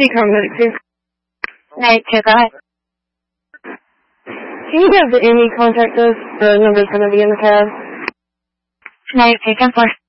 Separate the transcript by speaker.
Speaker 1: Paramedic 2.
Speaker 2: Night 2, go ahead.
Speaker 1: Can you have the ME contact us? The number's going to be in the tab.
Speaker 2: Night 2, 10-4.